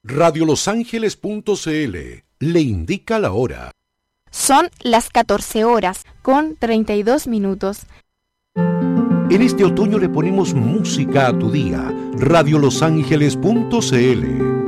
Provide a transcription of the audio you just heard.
Radiolosangeles.cl le indica la hora. Son las 14 horas con 32 minutos. En este otoño le ponemos música a tu día. Radiolosangeles.cl